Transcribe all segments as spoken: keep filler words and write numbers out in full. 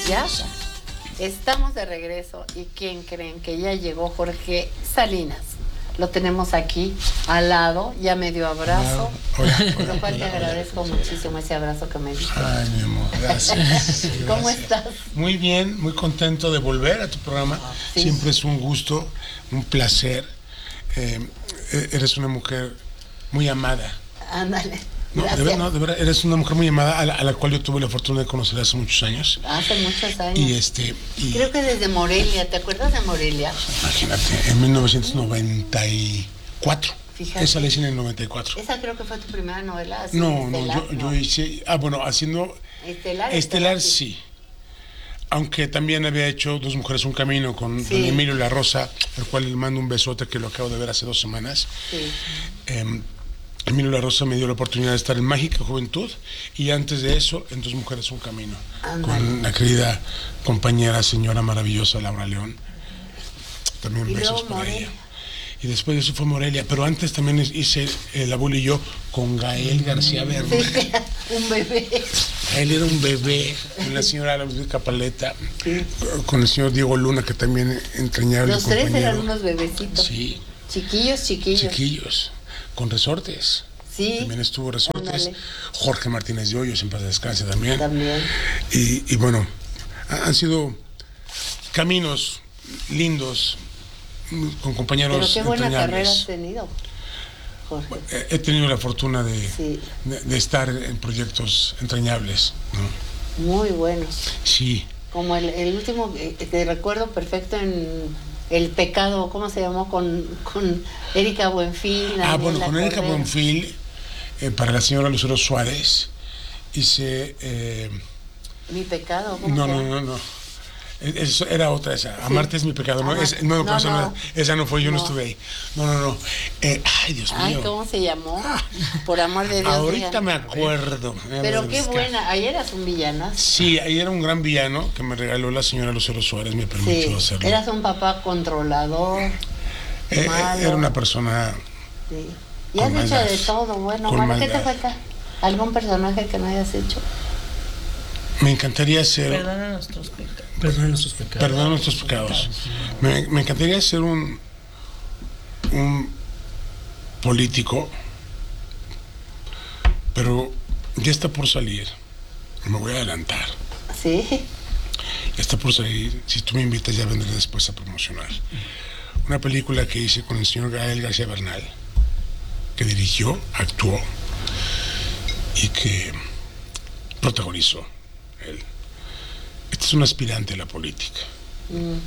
Ya estamos de regreso y ¿quién creen? Que ya llegó Jorge Salinas. Lo tenemos aquí al lado, ya me dio abrazo, hola, hola, por lo cual hola, te hola, agradezco hola, muchísimo ese abrazo que me diste. Ay, mi amor, gracias. ¿Cómo Gracias. estás? Muy bien, muy contento de volver a tu programa. Sí. Siempre es un gusto, un placer. Eh, eres una mujer muy amada. Ándale. No, de verdad, no, de verdad, eres una mujer muy amada a la, a la cual yo tuve la fortuna de conocer hace muchos años. Hace muchos años. Y este. Y, Creo que desde Morelia, ¿te acuerdas de Morelia? Imagínate, en mil novecientos noventa y cuatro. Fíjate. Esa la hice en el noventa y cuatro. Esa creo que fue tu primera novela. Así, No, no, estelar, yo, yo hice. Ah, bueno, haciendo. Estelar. Estelar, sí. Aunque también había hecho Dos Mujeres, un Camino con Sí. don Emilio La Rosa, al cual le mando un besote que lo acabo de ver hace dos semanas. Sí. Eh, Emilio La Rosa me dio la oportunidad de estar en Mágica Juventud y antes de eso en Dos Mujeres, un Camino. Ándale. Con la querida compañera, señora maravillosa Laura León. También Y besos luego para Morelia. ella. Y después de eso fue Morelia, pero antes también hice El Abuelo y yo con Gael García Bernal. Sí, un bebé. Él era un bebé, con la señora Ludwika Paleta, con el señor Diego Luna, que también entrañable Los tres compañero. eran unos bebecitos. Sí, Chiquillos, chiquillos. chiquillos, con Resortes. Sí. También estuvo Resortes. Ándale. Jorge Martínez de Hoyos, en paz descanse también. También. Y, y bueno, ha- han sido caminos lindos, con compañeros Pero qué buena carrera has entrañables. tenido, Jorge. He- He tenido la fortuna de, Sí. de, de estar en proyectos entrañables, ¿no? Muy buenos. Sí. Como el, el último que, que recuerdo perfecto en El Pecado, ¿cómo se llamó? Con, con Erika Buenfil. Ah, Daniela bueno, con Erika Cordero. Buenfil, eh, para la señora Lucero Suárez, hice... eh, Mi Pecado, ¿cómo no, se no, llama? no, no. Es- era otra esa. Amarte es mi pecado. No, Amarte. es, no, no, No, esa, no. no, esa no fue, yo no, No. estuve ahí. No, no, no. Eh, ay, Dios Ay, mío. ¿cómo se llamó? Por amor de Dios. Ahorita digan. me acuerdo. Pero qué buena. Ayer eras un villanazo. Sí, ahí era un gran villano que me regaló la señora Lucero Suárez, me permitió Sí. hacerlo. Eras un papá controlador. Eh, malo. era una persona... Sí. Y Con has hecho maldad. de todo, bueno. Con Mara, ¿qué te maldad. falta? ¿Algún personaje que no hayas hecho? Me encantaría ser... Perdona nuestros pecados. Perdona nuestros pecados. Perdón nuestros pecados. Me, me encantaría ser un, un político, pero ya está por salir. Me voy a adelantar. Sí. Ya está por salir. Si tú me invitas, ya vendré después a promocionar. Una película que hice con el señor Gael García Bernal, que dirigió, actuó y que protagonizó él. Este es un aspirante a la política. Mm.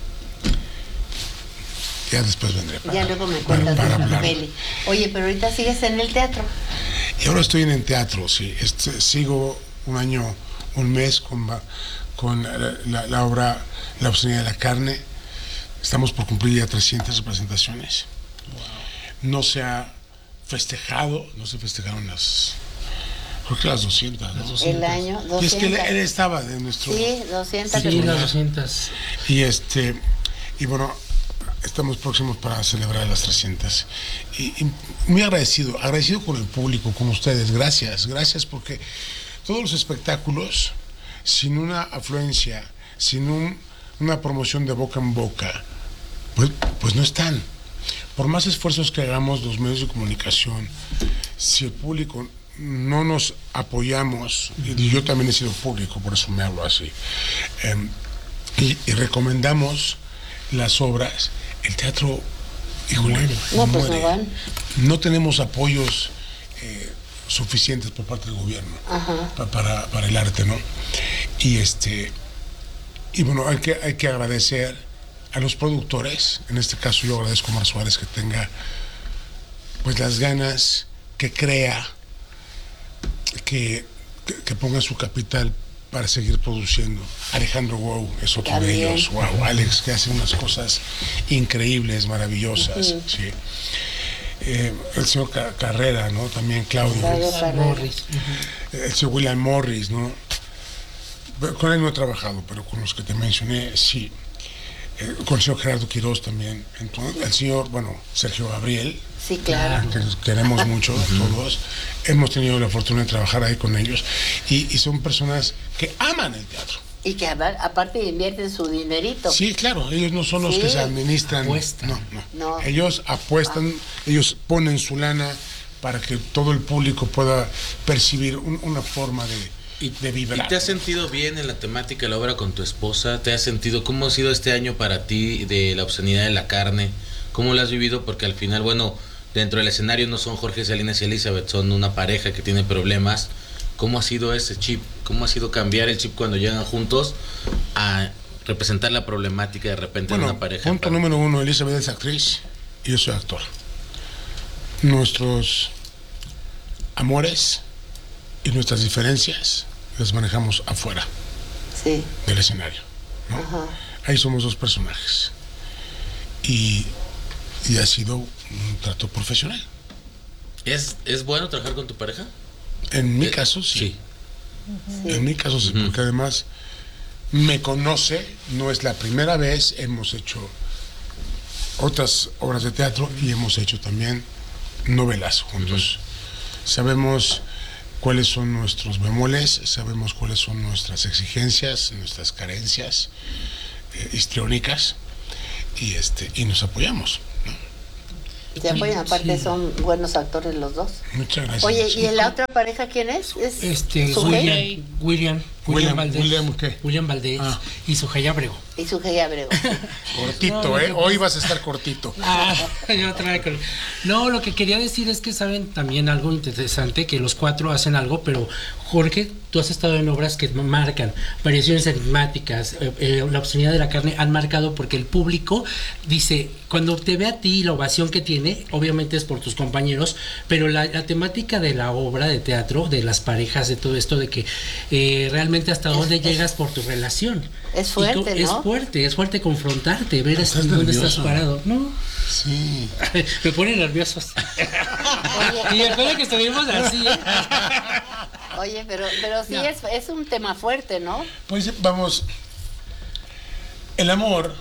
Ya después vendré para, Ya luego me para- cuentas para de la hablar. peli. Oye, pero ahorita sigues en el teatro. Y ahora estoy en el teatro, sí. Este, sigo un año, un mes con, va- con la, la- la obra La obscenidad de la carne. Estamos por cumplir ya trescientas representaciones. No se ha festejado, no se festejaron las, creo que las doscientas, ¿no? El año Y es que él, doscientos. él estaba de nuestro... Sí, doscientos. Sí, las doscientas. Y este, y bueno, estamos próximos para celebrar las trescientas. Y, y muy agradecido, agradecido con el público, con ustedes. Gracias, gracias porque todos los espectáculos, sin una afluencia, sin un- una promoción de boca en boca, pues, pues no están. Por más esfuerzos que hagamos los medios de comunicación, si el público no nos apoyamos, y yo también he sido público, por eso me hablo así, em, y, y recomendamos las obras, el teatro, híjole, No, pues muere. no van. No tenemos apoyos eh, suficientes por parte del gobierno Ajá. pa- para, para el arte, ¿no? Y este y bueno, hay que, hay que agradecer a los productores, en este caso yo agradezco a Mar Suárez que tenga pues las ganas, que crea, que, que, que ponga su capital para seguir produciendo. Alejandro Wow es otro También. de ellos. Wow, Alex, que hace unas cosas increíbles, maravillosas. Ujú. Sí. Eh, el señor Ca- Carrera, ¿no? También Claudio. Claudio Carrera. Morris. El señor William Morris, ¿no? Pero con él no he trabajado, pero con los que te mencioné, sí. Eh, con el señor Gerardo Quirós también. Entonces, el señor, bueno, Sergio Gabriel, Sí, claro. que los queremos mucho todos. Hemos tenido la fortuna de trabajar ahí con ellos. Y, y son personas que aman el teatro. Y que apar- aparte invierten su dinerito. Sí, claro, ellos no son los Sí. que se administran. Apuestan. No, no, No. Ellos apuestan, ellos ponen su lana para que todo el público pueda percibir un- una forma de, de vibrar. ¿Y te has sentido bien en la temática de la obra con tu esposa? ¿Te has sentido, cómo ha sido este año para ti de la obscenidad de la carne? ¿Cómo lo has vivido? Porque al final, bueno, dentro del escenario no son Jorge Salinas y Elizabeth, son una pareja que tiene problemas. ¿Cómo ha sido ese chip? ¿Cómo ha sido cambiar el chip cuando llegan juntos a representar la problemática de repente Bueno, de una pareja? punto número uno, Elizabeth es actriz y yo soy actor. Nuestros amores y nuestras diferencias las manejamos afuera Sí. del escenario, ¿no? Ajá. Ahí somos dos personajes. Y, y ha sido un trato profesional. ¿Es, ¿Es bueno trabajar con tu pareja? En mi Eh, caso, sí. Sí. Sí. En mi caso, sí, Ujú. porque además me conoce, no es la primera vez, hemos hecho otras obras de teatro y hemos hecho también novelas juntos. Sabemos cuáles son nuestros bemoles, sabemos cuáles son nuestras exigencias, nuestras carencias eh, histriónicas y, este, y nos apoyamos, ¿no? Se apoyan, aparte Sí. son buenos actores los dos. Muchas gracias. Oye, Sí. ¿y en la otra pareja quién es? ¿Es Este, Sujei William, William, William- William Valdés. William, ¿qué? William Valdés Ah. y Sujei Abrego. y Sujei Abrego? Cortito, No, ¿eh? no, Hoy vas a estar cortito. Ah, yo trae con- No, lo que quería decir es que saben también algo interesante, que los cuatro hacen algo, pero Jorge, tú has estado en obras que marcan variaciones enigmáticas, eh, eh, la obscenidad de la carne han marcado porque el público dice, cuando te ve a ti la ovación que tiene, obviamente es por tus compañeros, pero la, la temática de la obra de teatro, de las parejas, de todo esto, de que eh, realmente hasta dónde es- llegas por tu relación. Es Y fuerte, co- Es ¿no? fuerte, es fuerte confrontarte, ver Estás dónde nervioso. estás parado. No, Sí. me pone nerviosos. Oye, Y después de que estuvimos así, ¿eh? oye, pero, pero sí No. es, es un tema fuerte, ¿no? Pues vamos, el amor,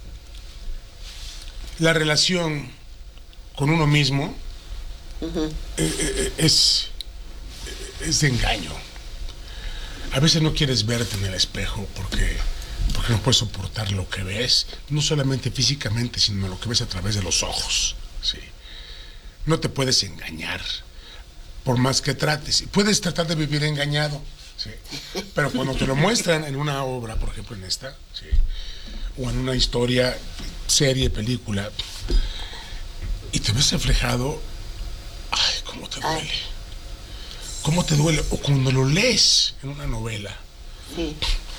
la relación con uno mismo Ujú. eh, eh, es, es de engaño. A veces no quieres verte en el espejo porque, porque no puedes soportar lo que ves, no solamente físicamente, sino lo que ves a través de los ojos. ¿Sí? No te puedes engañar, por más que trates. Y puedes tratar de vivir engañado, ¿sí? Pero cuando te lo muestran en una obra, por ejemplo en esta, ¿sí? O en una historia, serie, película, y te ves reflejado, ay, cómo te duele. Ay. ¿Cómo te duele? O cuando lo lees en una novela, Sí.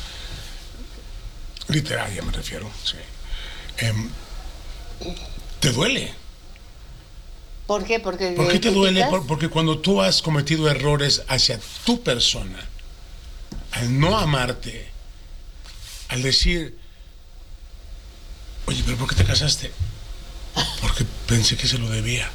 literaria me refiero, ¿sí? Em, te duele. ¿Por qué? Porque ¿Por qué te duele? identificas. Por- porque cuando tú has cometido errores hacia tu persona, al no amarte, al decir, oye, pero ¿por qué te casaste? Porque pensé que se lo debía.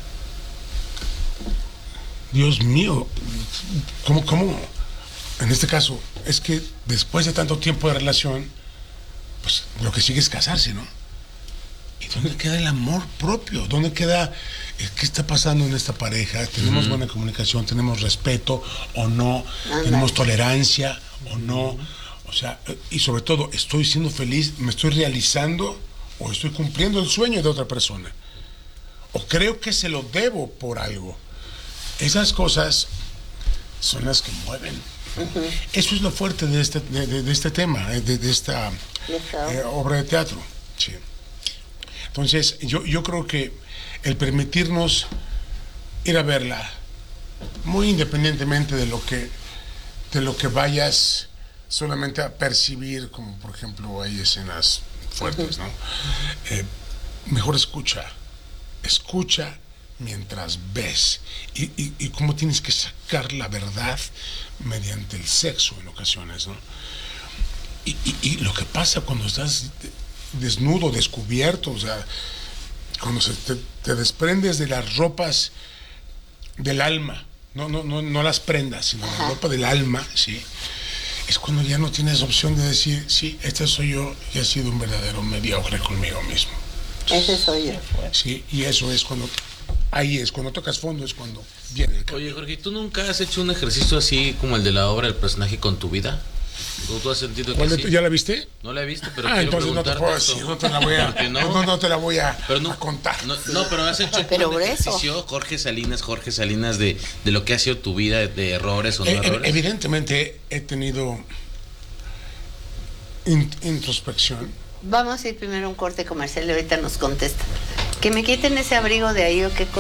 Dios mío, ¿cómo, cómo? En este caso, es que después de tanto tiempo de relación, pues lo que sigue es casarse, ¿no? ¿Y dónde queda el amor propio? ¿Dónde queda eh, qué está pasando en esta pareja? ¿Tenemos buena comunicación? ¿Tenemos respeto o no? Ándale. ¿Tenemos tolerancia o no? O sea, eh, y sobre todo, ¿estoy siendo feliz? ¿Me estoy realizando o estoy cumpliendo el sueño de otra persona? ¿O creo que se lo debo por algo? Esas cosas son las que mueven. Eso es lo fuerte de este, de, de- de este tema, eh, de, de esta De esta eh, obra de teatro. Sí. Entonces, yo, yo creo que el permitirnos ir a verla, muy independientemente de lo que, de lo que vayas solamente a percibir, como por ejemplo hay escenas fuertes, ¿no? Eh, mejor escucha, escucha mientras ves y, y, y cómo tienes que sacar la verdad mediante el sexo en ocasiones, ¿no? Y, y, y lo que pasa cuando estás desnudo, descubierto, o sea, cuando se te, te desprendes de las ropas del alma, no, no, no, no las prendas, sino la ropa del alma, ¿sí? Es cuando ya no tienes opción de decir, sí, este soy yo y he sido un verdadero mediocre conmigo mismo. Ese soy yo. Sí, y eso es cuando, ahí es, cuando tocas fondo es cuando viene el cambio. Oye, Jorge, ¿tú nunca has hecho un ejercicio así como el de la obra del personaje con tu vida? ¿Tú, tú has sentido ¿Cuál que de tu- sí? ¿Ya la viste? No la he visto, pero Ah, quiero entonces no te preguntarte puedo esto. decir, no te la voy a, ¿Por qué no? no, no te la voy a, Pero no, a contar. No, no, pero has hecho Pero un grueso. ejercicio, Jorge Salinas, Jorge Salinas, de, de lo que ha sido tu vida, de errores o no Eh, eh, errores. evidentemente he tenido in- introspección. Vamos a ir primero a un corte comercial y ahorita nos contesta. Que me quiten ese abrigo de ahí o qué cosa.